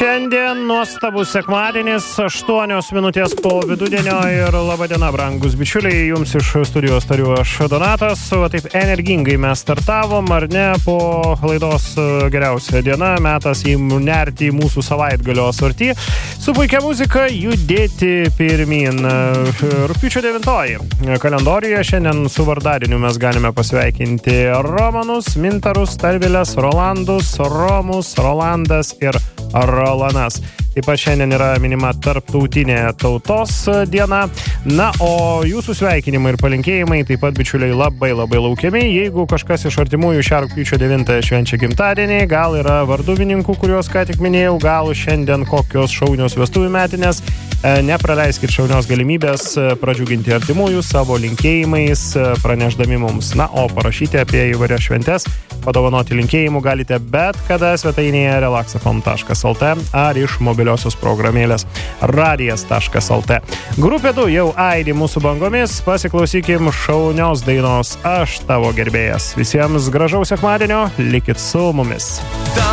Šiandien nuostabus sekmadienis, 8 minutės po vidudienio ir laba diena, brangus bičiuliai, jums iš studijos tariu aš Donatas. Va taip energingai mes startavom, ar ne, po laidos geriausia diena, metas nerti į mūsų savaitgalio asortį, su puikia muzika judėti pirmin. Rugpjūčio 9 kalendoriuje šiandien su vardadieniu mes galime pasveikinti Romanus, Mintarus, Tarviles, Rolandus, Romus, Rolandas ir Rolanas. Taip pat šiandien yra minima tarptautinė tautos diena. Na, o jūsų sveikinimai ir palinkėjimai taip pat, bičiuliai, labai laukiami. Jeigu kažkas iš artimųjų šią rugpjūčio 9 švenčia gimtadienį, gal yra varduvininkų, kuriuos ką tik minėjau, gal šiandien kokios šaunios vestuvių metinės, nepraleiskit šaunios galimybės pradžiuginti artimųjų savo linkėjimais, pranešdami mums. Na, o parašyti apie įvairias šventes, padovanoti linkėjimų galite bet kada svetainėje relaxafm.lt ar iš mobiliosios programėlės radijas.lt. Grupė 2 jau aidi mūsų bangomis, pasiklausykim šaunios dainos Aš tavo gerbėjas. Visiems gražaus sekmadienio, likit su mumis.